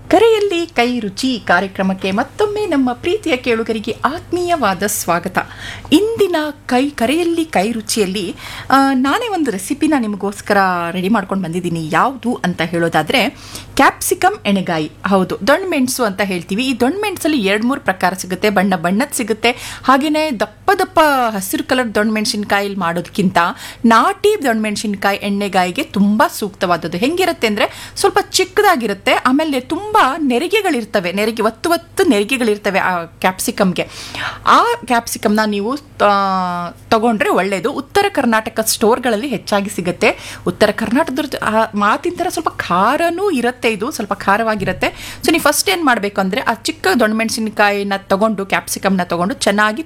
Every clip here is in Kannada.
ಕರೆಯಲ್ಲಿ ಕೈ ರುಚಿ ಕಾರ್ಯಕ್ರಮಕ್ಕೆ ಮತ್ತೊಮ್ಮೆ ನಮ್ಮ ಪ್ರೀತಿಯ ಕೇಳುಗರಿಗೆ ಆತ್ಮೀಯವಾದ ಸ್ವಾಗತ. ಇಂದಿನ ಕರೆಯಲ್ಲಿ ಕೈ ರುಚಿಯಲ್ಲಿ ನಾನೇ ಒಂದು ರೆಸಿಪಿನ ನಿಮಗೋಸ್ಕರ ರೆಡಿ ಮಾಡ್ಕೊಂಡು ಬಂದಿದ್ದೀನಿ. ಯಾವುದು ಅಂತ ಹೇಳೋದಾದರೆ ಕ್ಯಾಪ್ಸಿಕಮ್ ಎಣ್ಣೆಗಾಯಿ. ಹೌದು, ದೊಣ್ಣೆ ಮೆಣಸು ಅಂತ ಹೇಳ್ತೀವಿ. ಈ ದೊಣ್ಣೆ ಮೆಣಸಲ್ಲಿ 2-3 ಪ್ರಕಾರ ಸಿಗುತ್ತೆ. ಬಣ್ಣದ ಸಿಗುತ್ತೆ. ಹಾಗೆಯೇ ದಪ್ಪ ಹಸಿರು ಕಲರ್ ದೊಣ್ಣೆ ಮೆಣಸಿನ್ಕಾಯಲ್ಲಿ ಮಾಡೋದಕ್ಕಿಂತ ನಾಟಿ ದೊಣ್ಣೆ ಮೆಣಸಿನ್ಕಾಯಿ ಎಣ್ಣೆಗಾಯಿಗೆ ತುಂಬ ಸೂಕ್ತವಾದದ್ದು. ಹೆಂಗಿರುತ್ತೆ ಅಂದರೆ ಸ್ವಲ್ಪ ಚಿಕ್ಕದಾಗಿರುತ್ತೆ. ಆಮೇಲೆ ತುಂಬ ನೆರಿಗೆಗಳಿರ್ತವೆ, ಒತ್ತು ನೆರಿಗೆಗಳಿರ್ತವೆ ಆ ಕ್ಯಾಪ್ಸಿಕಮ್ಗೆ. ಆ ಕ್ಯಾಪ್ಸಿಕಮ್ನ ನೀವು ತಗೊಂಡ್ರೆ ಒಳ್ಳೆಯದು. ಉತ್ತರ ಕರ್ನಾಟಕ ಸ್ಟೋರ್ಗಳಲ್ಲಿ ಹೆಚ್ಚಾಗಿ ಸಿಗುತ್ತೆ. ಉತ್ತರ ಕರ್ನಾಟಕದ ಮಾತಿನ ಥರ ಸ್ವಲ್ಪ ಖಾರನೂ ಇರುತ್ತೆ, ಇದು ಸ್ವಲ್ಪ ಖಾರವಾಗಿರುತ್ತೆ. ಸೊ ನೀವು ಫಸ್ಟ್ ಏನು ಮಾಡಬೇಕು ಅಂದರೆ ಆ ಚಿಕ್ಕ ದೊಣ್ಣಮೆಣಸಿನಕಾಯಿನ ತಗೊಂಡು ಕ್ಯಾಪ್ಸಿಕಮ್ನ ತಗೊಂಡು ಚೆನ್ನಾಗಿ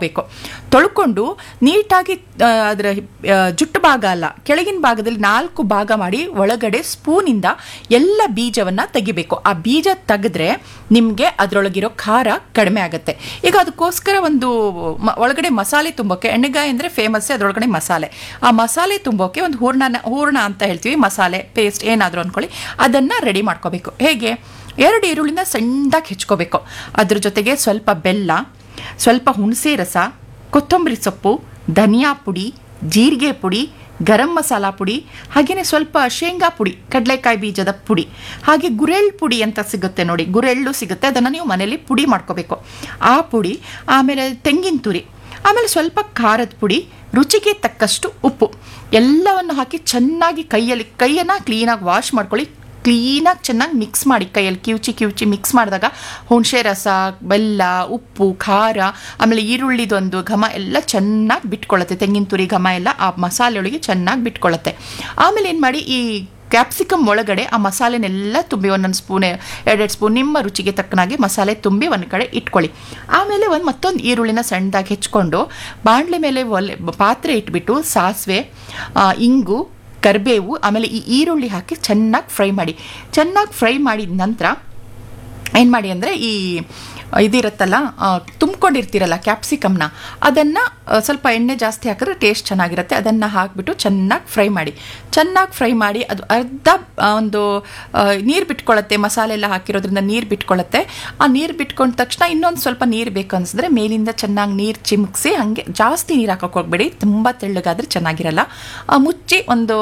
ತೊಳ್ಕೊಂಡು ನೀಟಾಗಿ ಅದರ ಜುಟ್ಟು ಭಾಗ ಅಲ್ಲ, ಕೆಳಗಿನ ಭಾಗದಲ್ಲಿ 4 ಭಾಗ ಮಾಡಿ ಒಳಗಡೆ ಸ್ಪೂನಿಂದ ಎಲ್ಲ ಬೀಜವನ್ನು ತೆಗಿಬೇಕು. ಆ ಬೀಜ ತೆಗೆದ್ರೆ ನಿಮಗೆ ಅದರೊಳಗಿರೋ ಖಾರ ಕಡಿಮೆ ಆಗುತ್ತೆ. ಈಗ ಅದಕ್ಕೋಸ್ಕರ ಒಂದು ಒಳಗಡೆ ಮಸಾಲೆ ತುಂಬೋಕೆ, ಎಣ್ಣೆಗಾಯಿ ಅಂದರೆ ಫೇಮಸ್ಸೇ ಅದರೊಳಗಡೆ ಮಸಾಲೆ. ಆ ಮಸಾಲೆ ತುಂಬೋಕೆ ಒಂದು ಹೂರ್ಣ ಅಂತ ಹೇಳ್ತೀವಿ, ಮಸಾಲೆ ಪೇಸ್ಟ್ ಏನಾದರೂ ಅಂದ್ಕೊಳ್ಳಿ, ಅದನ್ನು ರೆಡಿ ಮಾಡ್ಕೋಬೇಕು. ಹೇಗೆ? 2 ಈರುಳ್ಳಿನ ಸಣ್ಣದಾಗಿ ಹೆಚ್ಕೋಬೇಕು. ಅದ್ರ ಜೊತೆಗೆ ಸ್ವಲ್ಪ ಬೆಲ್ಲ, ಸ್ವಲ್ಪ ಹುಣಸೆ ರಸ, ಕೊತ್ತಂಬರಿ ಸೊಪ್ಪು, ಧನಿಯಾ ಪುಡಿ, ಜೀರಿಗೆ ಪುಡಿ, ಗರಂ ಮಸಾಲ ಪುಡಿ, ಹಾಗೆಯೇ ಸ್ವಲ್ಪ ಶೇಂಗಾ ಪುಡಿ, ಕಡಲೆಕಾಯಿ ಬೀಜದ ಪುಡಿ, ಹಾಗೆ ಗುರೆಳ್ಳು ಪುಡಿ ಅಂತ ಸಿಗುತ್ತೆ ನೋಡಿ, ಗುರೆಳ್ಳು ಸಿಗುತ್ತೆ. ಅದನ್ನು ನೀವು ಮನೇಲಿ ಪುಡಿ ಮಾಡ್ಕೋಬೇಕು. ಆ ಪುಡಿ, ಆಮೇಲೆ ತೆಂಗಿನ ತುರಿ, ಆಮೇಲೆ ಸ್ವಲ್ಪ ಖಾರದ ಪುಡಿ, ರುಚಿಗೆ ತಕ್ಕಷ್ಟು ಉಪ್ಪು, ಎಲ್ಲವನ್ನು ಹಾಕಿ ಚೆನ್ನಾಗಿ ಕೈಯನ್ನು ಕ್ಲೀನಾಗಿ ವಾಶ್ ಮಾಡ್ಕೊಳ್ಳಿ. ಕ್ಲೀನಾಗಿ ಚೆನ್ನಾಗಿ ಮಿಕ್ಸ್ ಮಾಡಿ, ಕೈಯಲ್ಲಿ ಕಿವುಚಿ ಮಿಕ್ಸ್ ಮಾಡಿದಾಗ ಹುಣಸೆ ರಸ, ಬೆಲ್ಲ, ಉಪ್ಪು, ಖಾರ, ಆಮೇಲೆ ಈರುಳ್ಳಿದೊಂದು ಘಮ ಎಲ್ಲ ಚೆನ್ನಾಗಿ ಬಿಟ್ಕೊಳ್ಳುತ್ತೆ. ತೆಂಗಿನ ತುರಿ ಘಮ ಎಲ್ಲ ಆ ಮಸಾಲೆ ಒಳಗೆ ಚೆನ್ನಾಗಿ ಬಿಟ್ಕೊಳ್ಳುತ್ತೆ. ಆಮೇಲೆ ಏನು ಮಾಡಿ, ಈ ಕ್ಯಾಪ್ಸಿಕಮ್ ಒಳಗಡೆ ಆ ಮಸಾಲೆನೆಲ್ಲ ತುಂಬಿ 1 ಸ್ಪೂನ್ 2 ಸ್ಪೂನ್ ನಿಮ್ಮ ರುಚಿಗೆ ತಕ್ಕನಾಗಿ ಮಸಾಲೆ ತುಂಬಿ ಒಂದು ಕಡೆ ಇಟ್ಕೊಳ್ಳಿ. ಆಮೇಲೆ ಮತ್ತೊಂದು ಈರುಳ್ಳಿನ ಸಣ್ಣದಾಗಿ ಹೆಚ್ಕೊಂಡು ಬಾಣಲೆ ಮೇಲೆ ಪಾತ್ರೆ ಇಟ್ಬಿಟ್ಟು ಸಾಸಿವೆ, ಇಂಗು, ಕರಿಬೇವು, ಆಮೇಲೆ ಈ ಈರುಳ್ಳಿ ಹಾಕಿ ಚೆನ್ನಾಗಿ ಫ್ರೈ ಮಾಡಿದ ನಂತರ ಏನು ಮಾಡಿ ಅಂದರೆ ಈ ಇದಿರುತ್ತಲ್ಲ, ತುಂಬ್ಕೊಂಡಿರ್ತೀರಲ್ಲ ಕ್ಯಾಪ್ಸಿಕಮ್ನ, ಅದನ್ನು ಸ್ವಲ್ಪ ಎಣ್ಣೆ ಜಾಸ್ತಿ ಹಾಕಿದ್ರೆ ಟೇಸ್ಟ್ ಚೆನ್ನಾಗಿರುತ್ತೆ. ಅದನ್ನು ಹಾಕಿಬಿಟ್ಟು ಚೆನ್ನಾಗಿ ಫ್ರೈ ಮಾಡಿ ಅದು ಅರ್ಧ ಒಂದು ನೀರು ಬಿಟ್ಕೊಳ್ಳುತ್ತೆ. ಮಸಾಲೆ ಎಲ್ಲ ಹಾಕಿರೋದ್ರಿಂದ ನೀರು ಬಿಟ್ಕೊಳ್ಳುತ್ತೆ. ಆ ನೀರು ಬಿಟ್ಕೊಂಡ ತಕ್ಷಣ ಇನ್ನೊಂದು ಸ್ವಲ್ಪ ನೀರು ಬೇಕು ಅನಿಸಿದ್ರೆ ಮೇಲಿಂದ ಚೆನ್ನಾಗಿ ನೀರು ಚಿಮುಕ್ಸಿ, ಹಾಗೆ ಜಾಸ್ತಿ ನೀರು ಹಾಕೋಕೆ ಹೋಗ್ಬೇಡಿ, ತುಂಬ ತೆಳ್ಳಗಾದರೆ ಚೆನ್ನಾಗಿರಲ್ಲ. ಮುಚ್ಚಿ ಒಂದು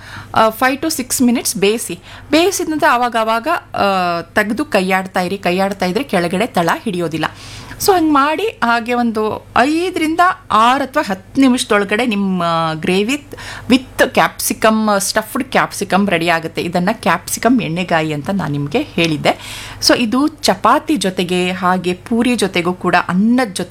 5 to 6 ಮಿನಿಟ್ಸ್ ಬೇಯಿಸಿದ ನಂತರ ಆವಾಗ ತೆಗೆದು ಕೈಯಾಡ್ತಾ ಇದ್ರೆ ಕೆಳಗಡೆ ತಳ ಹಿಡಿಯೋದಿಲ್ಲ. ಸೊ ಹಂಗೆ ಮಾಡಿ ಹಾಗೆ ಒಂದು 5 ರಿಂದ 6 ಅಥವಾ 10 ನಿಮಿಷದೊಳಗಡೆ ನಿಮ್ಮ gravy with capsicum, stuffed capsicum ready ಆಗುತ್ತೆ. ಇದನ್ನು ಕ್ಯಾಪ್ಸಿಕಮ್ ಎಣ್ಣೆಗಾಯಿ ಅಂತ ನಾನು ನಿಮಗೆ ಹೇಳಿದ್ದೆ. ಸೊ ಇದು ಚಪಾತಿ ಜೊತೆಗೆ, ಹಾಗೆ ಪೂರಿ ಜೊತೆಗೂ ಕೂಡ, ಅನ್ನದ ಜೊತೆ